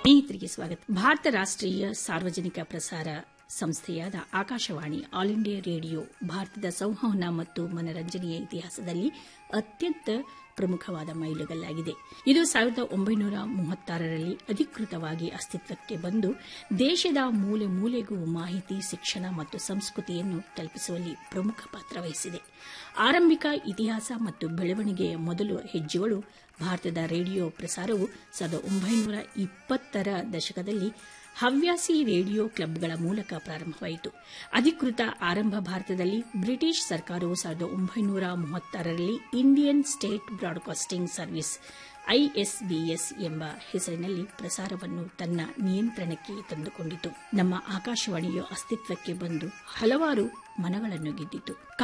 ಸ್ನೇಹಿತರಿಗೆ ಸ್ವಾಗತ. ಭಾರತ ರಾಷ್ಟೀಯ ಸಾರ್ವಜನಿಕ ಪ್ರಸಾರ ಸಂಸ್ಥೆಯಾದ ಆಕಾಶವಾಣಿ ಆಲ್ ಇಂಡಿಯಾ ರೇಡಿಯೋ ಭಾರತದ ಸಂವಹನ ಮತ್ತು ಮನರಂಜನೆಯ ಇತಿಹಾಸದಲ್ಲಿ ಅತ್ಯಂತ ಪ್ರಮುಖವಾದ ಮೈಲುಗಲ್ಲಾಗಿದೆ. ಇದು 1936ರಲ್ಲಿ ಅಧಿಕೃತವಾಗಿ ಅಸ್ತಿತ್ವಕ್ಕೆ ಬಂದು ದೇಶದ ಮೂಲೆ ಮೂಲೆಗೂ ಮಾಹಿತಿ, ಶಿಕ್ಷಣ ಮತ್ತು ಸಂಸ್ಕೃತಿಯನ್ನು ತಲುಪಿಸುವಲ್ಲಿ ಪ್ರಮುಖ ಪಾತ್ರ ವಹಿಸಿದೆ. ಆರಂಭಿಕ ಇತಿಹಾಸ ಮತ್ತು ಬೆಳವಣಿಗೆಯ ಮೊದಲು ಹೆಜ್ಜೆಗಳು ಭಾರತದ ರೇಡಿಯೋ ಪ್ರಸಾರವು 1920ರ ದಶಕದಲ್ಲಿ ಹವ್ಯಾಸಿ ರೇಡಿಯೋ ಕ್ಲಬ್ಗಳ ಮೂಲಕ ಪ್ರಾರಂಭವಾಯಿತು. ಅಧಿಕೃತ ಆರಂಭ ಭಾರತದಲ್ಲಿ ಬ್ರಿಟಿಷ್ ಸರ್ಕಾರವು 1936ರಲ್ಲಿ ಇಂಡಿಯನ್ ಸ್ಟೇಟ್ ಬ್ರಾಡ್ಕಾಸ್ಟಿಂಗ್ ಸರ್ವಿಸ್ ಐಎಸ್ಬಿಎಸ್ ಎಂಬ ಹೆಸರಿನಲ್ಲಿ ಪ್ರಸಾರವನ್ನು ತನ್ನ ನಿಯಂತ್ರಣಕ್ಕೆ ತಂದುಕೊಂಡಿತು. ನಮ್ಮ ಆಕಾಶವಾಣಿಯು ಅಸ್ತಿತ್ವಕ್ಕೆ ಬಂದು ಹಲವಾರು ಮನಗಳನ್ನು ಗೆದ್ದಿತು.